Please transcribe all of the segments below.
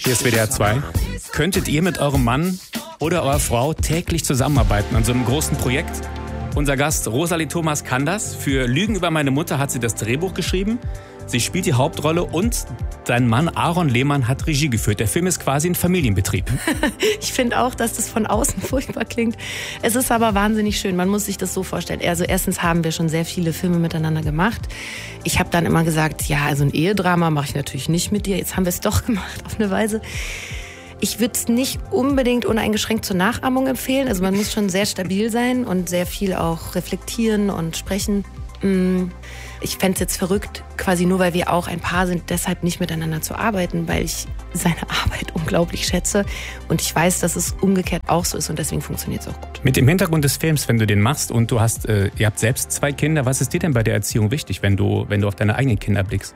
Hier ist WDR 2. Könntet ihr mit eurem Mann oder eurer Frau täglich zusammenarbeiten an so einem großen Projekt? Unser Gast Rosalie Thomas kann das. Für Lügen über meine Mutter hat sie das Drehbuch geschrieben. Sie spielt die Hauptrolle und dein Mann Aaron Lehmann hat Regie geführt. Der Film ist quasi ein Familienbetrieb. Ich finde auch, dass das von außen furchtbar klingt. Es ist aber wahnsinnig schön. Man muss sich das so vorstellen. Also erstens haben wir schon sehr viele Filme miteinander gemacht. Ich habe dann immer gesagt, ja, also ein Ehedrama mache ich natürlich nicht mit dir. Jetzt haben wir es doch gemacht auf eine Weise. Ich würde es nicht unbedingt uneingeschränkt zur Nachahmung empfehlen. Also man muss schon sehr stabil sein und sehr viel auch reflektieren und sprechen. Ich fände es jetzt verrückt, quasi nur weil wir auch ein Paar sind, deshalb nicht miteinander zu arbeiten, weil ich seine Arbeit unglaublich schätze und ich weiß, dass es umgekehrt auch so ist und deswegen funktioniert es auch gut. Mit dem Hintergrund des Films, wenn du den machst und ihr habt selbst 2 Kinder, was ist dir denn bei der Erziehung wichtig, wenn du auf deine eigenen Kinder blickst?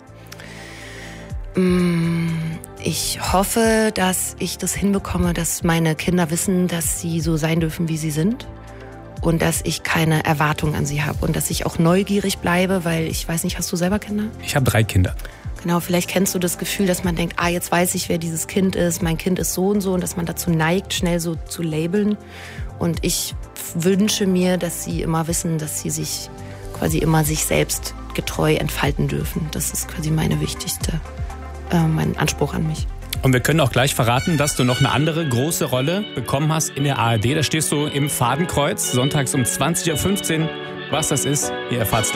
Ich hoffe, dass ich das hinbekomme, dass meine Kinder wissen, dass sie so sein dürfen, wie sie sind. Und dass ich keine Erwartung an sie habe und dass ich auch neugierig bleibe, weil ich weiß nicht, hast du selber Kinder? Ich habe 3 Kinder. Genau, vielleicht kennst du das Gefühl, dass man denkt, jetzt weiß ich, wer dieses Kind ist, mein Kind ist so und dass man dazu neigt, schnell so zu labeln. Und ich wünsche mir, dass sie immer wissen, dass sie sich quasi immer sich selbst getreu entfalten dürfen. Das ist quasi mein Anspruch an mich. Und wir können auch gleich verraten, dass du noch eine andere große Rolle bekommen hast in der ARD. Da stehst du im Fadenkreuz, sonntags um 20.15 Uhr. Was das ist, ihr erfahrt's gleich.